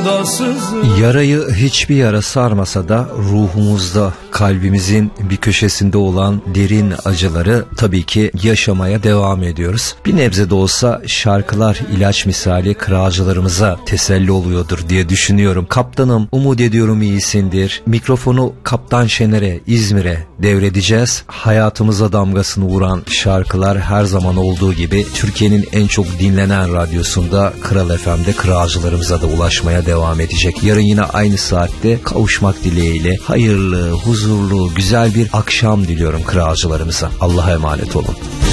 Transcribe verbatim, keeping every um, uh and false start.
boğazımda sızır. Yarayı hiçbir yara sarmasa da ruhumuzda, kalbimizin bir köşesinde olan derin acıları tabii ki yaşamaya devam ediyoruz. Bir nebze de olsa şarkılar ilaç misali kıracılarımıza teselli oluyordur diye düşünüyorum. Kaptanım, umut ediyorum iyisindir. Mikrofonu Kaptan Şener'e, İzmir'e devredeceğiz. Hayatımıza damgasını vuran şarkılar her zaman olduğu gibi Türkiye'nin en çok dinlenen radyosunda Kral F M'de kıracılarımıza da ulaşmaya devam edecek. Yarın yine aynı saatte kavuşmak dileğiyle hayırlı, huzurlu, güzel bir akşam diliyorum kıracılarımıza. Allah'a emanet olun.